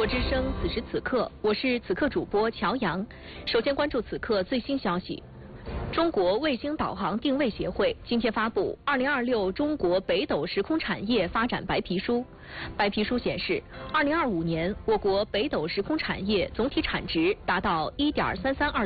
国之声，此时此刻，我是此刻主播乔阳。首先关注此刻最新消息。中国卫星导航定位协会今天发布《2026中国北斗时空产业发展白皮书》。白皮书显示，2025年我国北斗时空产业总体产值达到1.332